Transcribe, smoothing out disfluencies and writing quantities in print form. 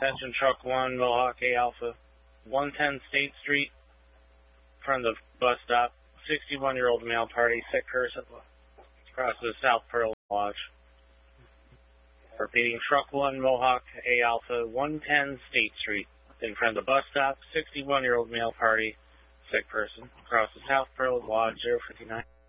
Attention Truck 1, Mohawk A Alpha, 110 State Street, front of the bus stop. 61-year-old male party, sick person, across the South Pearl Lodge. Repeating, Truck 1, Mohawk A Alpha, 110 State Street, in front of the bus stop. 61-year-old male party, sick person, across the South Pearl Lodge, 059.